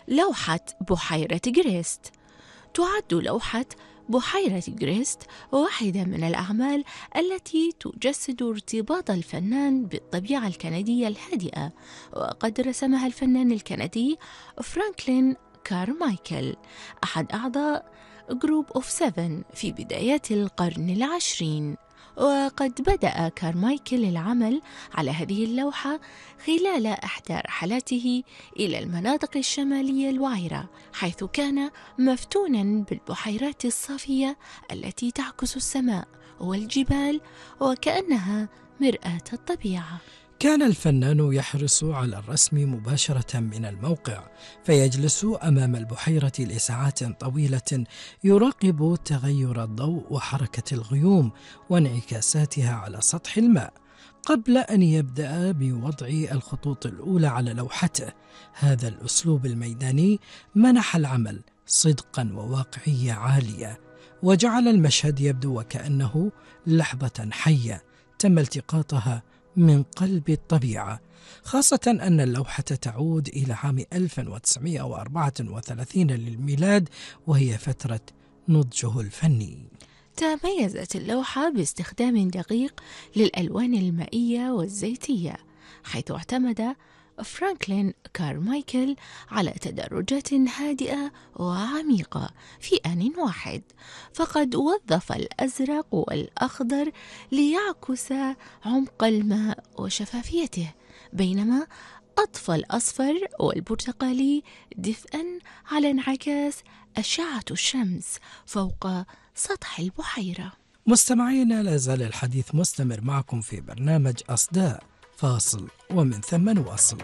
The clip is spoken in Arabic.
لوحة بحيرة غريست. تعد لوحة بحيرة غريست واحدة من الأعمال التي تجسد ارتباط الفنان بالطبيعة الكندية الهادئة، وقد رسمها الفنان الكندي فرانكلين كارمايكل أحد أعضاء جروب أوف 7 في بدايات القرن العشرين. وقد بدأ كارمايكل العمل على هذه اللوحة خلال إحدى رحلاته إلى المناطق الشمالية الوعرة، حيث كان مفتونا بالبحيرات الصافية التي تعكس السماء والجبال وكأنها مرآة الطبيعة. كان الفنان يحرص على الرسم مباشرة من الموقع، فيجلس أمام البحيرة لساعات طويلة يراقب تغير الضوء وحركة الغيوم وانعكاساتها على سطح الماء قبل أن يبدأ بوضع الخطوط الأولى على لوحته. هذا الأسلوب الميداني منح العمل صدقا وواقعية عالية، وجعل المشهد يبدو وكأنه لحظة حية تم التقاطها من قلب الطبيعة، خاصة أن اللوحة تعود إلى عام 1934 للميلاد، وهي فترة نضجه الفني. تميزت اللوحة باستخدام دقيق للألوان المائية والزيتية، حيث اعتمد فرانكلين كارمايكل على تدرجات هادئة وعميقة في آن واحد، فقد وظف الأزرق والأخضر ليعكس عمق الماء وشفافيته، بينما أضفى الأصفر والبرتقالي دفئا على انعكاس أشعة الشمس فوق سطح البحيرة. مستمعينا، لا زال الحديث مستمر معكم في برنامج أصداء، فاصل ومن ثم نواصل.